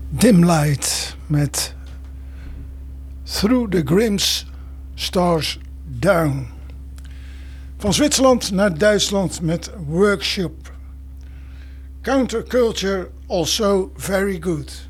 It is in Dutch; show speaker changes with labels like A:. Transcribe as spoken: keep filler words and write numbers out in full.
A: Dim Light met Through the Grim's Stars Down. Van Zwitserland naar Duitsland met Workshop. Counterculture also very good.